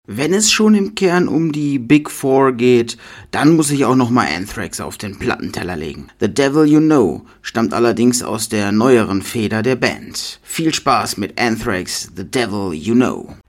Wenn es schon im Kern um die Big Four geht, dann muss ich auch nochmal Anthrax auf den Plattenteller legen. The Devil You Know stammt allerdings aus der neueren Feder der Band. Viel Spaß mit Anthrax, The Devil You Know.